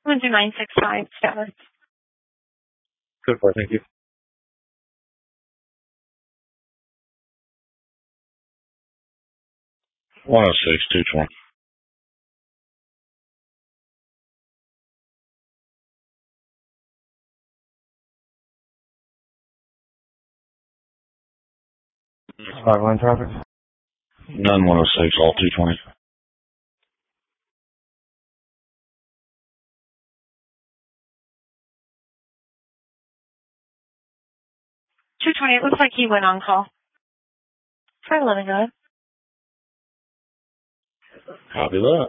I'm going to do 965 status. Good for it, thank you. 106, 220. Five line traffic. None 106, all 220. 220, it looks like he went on call. Try 11, go ahead. Copy that.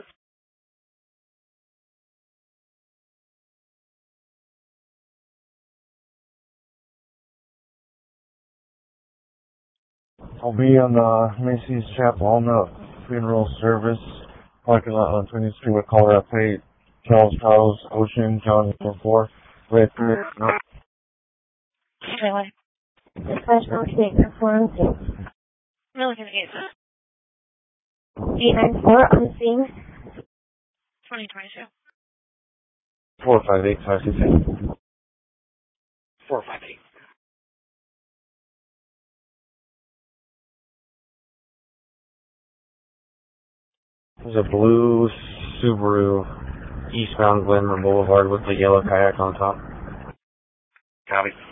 I'll be on Macy's Chapel Walnut Funeral Service, parking lot on 20th Street with Colorado Plate, Charles, Ocean, John 4, Red Creek. Really? Professional statement form 6. Really gonna get that. 894 on the scene. 2022. 458 568. 458. There's a blue Subaru eastbound Glenmore Boulevard with the yellow kayak on top. Copy.